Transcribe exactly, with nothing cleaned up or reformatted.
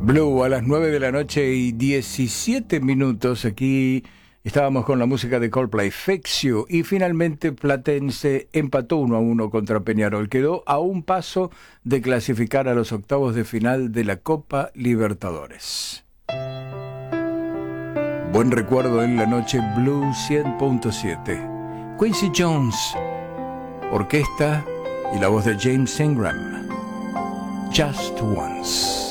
Blue a las nueve de la noche y diecisiete minutos. Aquí estábamos con la música de Coldplay, Fix You, y finalmente Platense empató uno a uno contra Peñarol. Quedó a un paso de clasificar a los octavos de final de la Copa Libertadores. Buen recuerdo en la noche, Blue cien punto siete. Quincy Jones, orquesta y la voz de James Ingram. Just Once.